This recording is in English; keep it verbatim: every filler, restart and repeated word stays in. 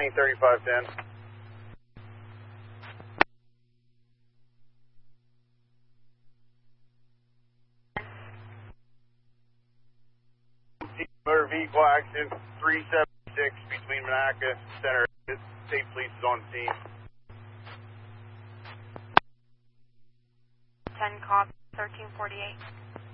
twenty thirty-five ten. Motor vehicle accident three seventy-six between Monaca Center. State police is on scene. ten cop, thirteen forty-eight.